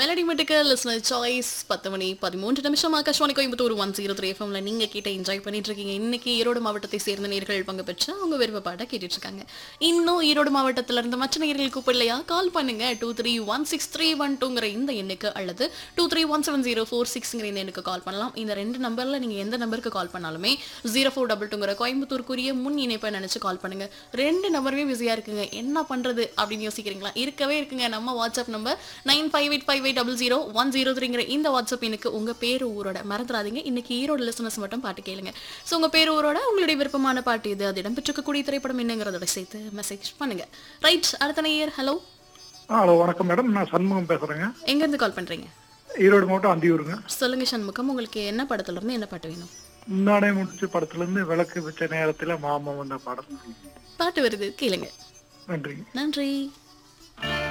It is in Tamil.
மெலடி மெட்டுக்கு லிஸ்னர் சாய்ஸ் 10 மணி 13 நிமிஷம் ஆகாஷ்வாணி கோயம்புத்தூர் 103 எஃப்எம்ல நீங்க கேட்ட என்ஜாய் பண்ணிட்டு இருக்கீங்க. இன்னைக்கு ஈரோடு மாவட்டத்தை சேர்ந்த நேயர்கள் பங்கு பெற்று அவங்க விருப்ப பாட்டை கேட்டுட்டு இருக்காங்க. இன்னும் ஈரோடு மாவட்டத்துல இருந்து மற்ற நேயர்கள் கூப்பிடலையா? கால் பண்ணுங்க 231631 இந்த எண்ணுக்கு அல்லது 231704 இந்த எண்ணுக்கு கால் பண்ணலாம். இந்த ரெண்டு நம்பர்ல நீங்க எந்த நம்பருக்கு கால் பண்ணாலுமே 0422 கோயம்புத்தூருக்குரிய முன் இணைப்பை நினைச்சு கால் பண்ணுங்க. ரெண்டு நம்பருமே பிஸியா இருக்குங்க. என்ன பண்றது அப்படின்னு யோசிக்கிறீங்களா? இருக்கவே இருக்குங்க. நம்ம வாட்ஸ்அப் நம்பர் 9585800103 இந்த வாட்ஸ்அப் எனக்கு உங்க பேரு ஊரோட மறந்துடாதீங்க. இன்னைக்கு ஈரோடு லிசனர்ஸ் மட்டும் பாட்டு கேளுங்க. ஸோ உங்க பேரு ஊரோட உங்களுடைய விருப்பமான பாட்டு இது, அது இடம்பெற்றிருக்கக்கூடிய திரைப்படம் என்னங்கிறதோட சேர்த்து மெசேஜ் பண்ணுங்க. ரைட், அடுத்த நேயர். ஹலோ ஹலோ, வணக்கம் மேடம். நான் சண்முகம் பேசுறேங்க. எங்க இருந்து கால் பண்றீங்க? ஈரோடு மாவட்டம் அந்தியூருங்க. சொல்லுங்க சண்முகம், உங்களுக்கு என்ன படத்துல இருந்து என்ன பாட்டு வேணும்? முன்னாடே முடிச்ச படத்துல இருந்து விளக்கு வச்ச நேரத்துல மாமா வந்த படம். பாட்டு வருது, கேளுங்க. நன்றி. நன்றி.